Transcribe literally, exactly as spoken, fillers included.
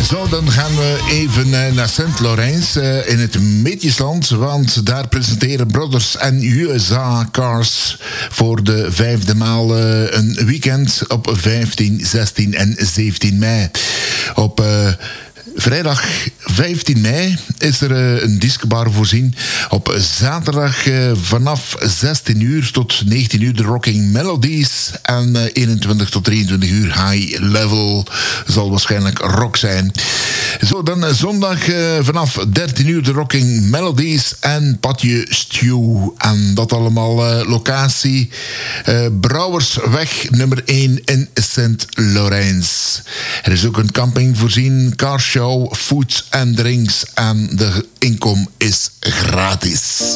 Zo, dan gaan we even naar Sint-Laurens in het Meetjesland. Want daar presenteren Brothers en U S A Cars voor de vijfde maal een weekend op vijftien, zestien en zeventien mei. Op uh, vrijdag vijftien mei is er uh, een discbar voorzien. Op zaterdag uh, vanaf zestien uur tot negentien uur de Rocking Melodies. En uh, eenentwintig tot drieëntwintig uur High Level zal waarschijnlijk rock zijn. Zo, dan uh, zondag uh, vanaf dertien uur de Rocking Melodies en Patje Stew. En dat allemaal uh, locatie uh, Brouwersweg nummer één in Sint-Laurens. Er is ook een camping voorzien, carshow, food en drinks en de inkom is gratis.